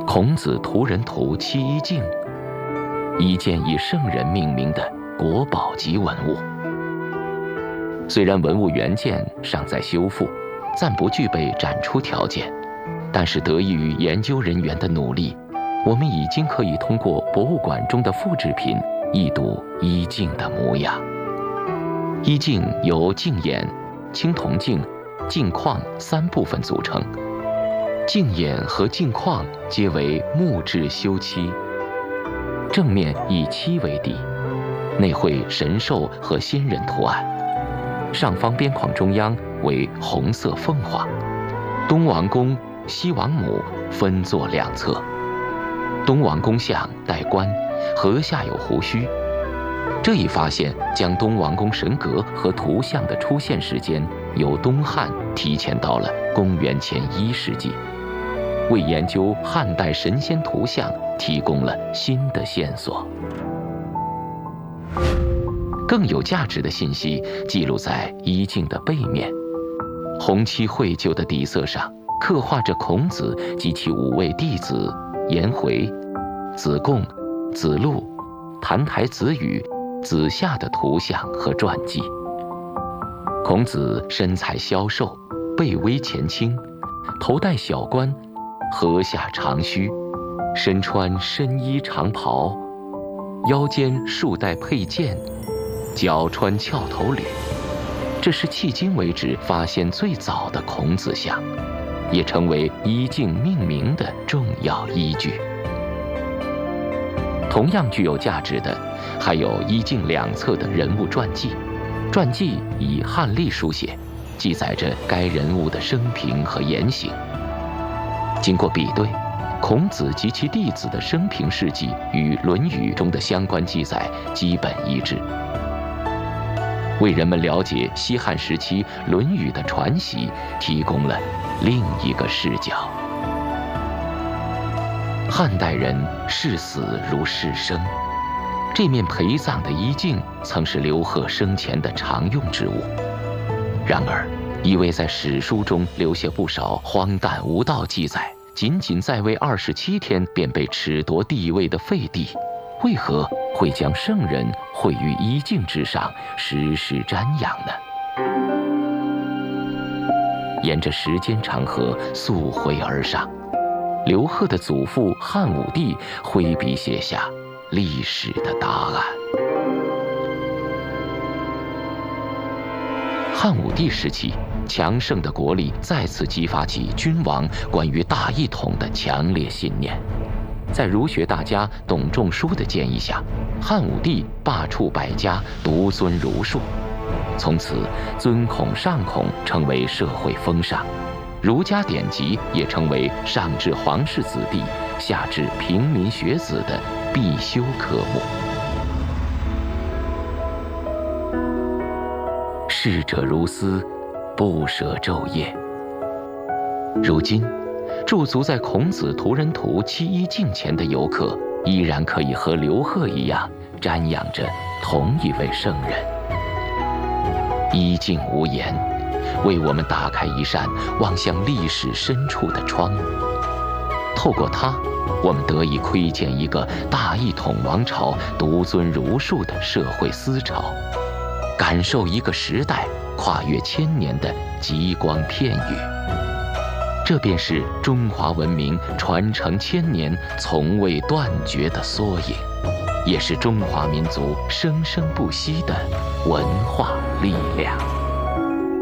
孔子图人图七一镜，一件以圣人命名的国宝级文物。虽然文物原件尚在修复，暂不具备展出条件，但是得益于研究人员的努力，我们已经可以通过博物馆中的复制品一睹一镜的模样。一镜由镜眼、青铜镜、镜框3部分组成，镜眼和镜框皆为木质修漆，正面以漆为底，内绘神兽和仙人图案，上方边框中央为红色凤凰，东王公、西王母分坐两侧。东王公像戴冠，颌下有胡须。这一发现将东王公神格和图像的出现时间由东汉提前到了公元前1世纪，为研究汉代神仙图像提供了新的线索。更有价值的信息记录在一镜的背面，红漆绘就的底色上刻画着孔子及其5位弟子颜回、子贡、子路、澹台子羽、子夏的图像和传记。孔子身材消瘦，背微前倾，头戴小冠，颌下长须，身穿深衣长袍，腰间束带佩剑，脚穿翘头履。这是迄今为止发现最早的孔子像，也成为一镜命名的重要依据。同样具有价值的还有一镜两侧的人物传记，传记以汉隶书写，记载着该人物的生平和言行。经过比对，孔子及其弟子的生平事迹与《论语》中的相关记载基本一致，为人们了解西汉时期《论语》的传习提供了另一个视角。汉代人视死如视生，这面陪葬的衣镜曾是刘贺生前的常用之物。然而，一位在史书中留下不少荒诞无道记载，仅在位27天便被褫夺帝位的废帝，为何会将圣人绘于衣镜之上，时时瞻仰呢？沿着时间长河溯洄而上，刘贺的祖父汉武帝挥笔写下历史的答案。汉武帝时期，强盛的国力再次激发起君王关于大一统的强烈信念。在儒学大家董仲舒的建议下，汉武帝罢黜百家，独尊儒术。从此，尊孔尚孔成为社会风尚，儒家典籍也成为上至皇室子弟，下至平民学子的必修科目。逝者如斯，不舍昼夜。如今，驻足在孔子图人图七一镜前的游客，依然可以和刘贺一样瞻仰着同一位圣人。一镜无言，为我们打开一扇望向历史深处的窗。透过它，我们得以窥见一个大一统王朝独尊儒术的社会思潮，感受一个时代跨越1000年的极光片羽。这便是中华文明传承1000年从未断绝的缩影，也是中华民族生生不息的文化力量。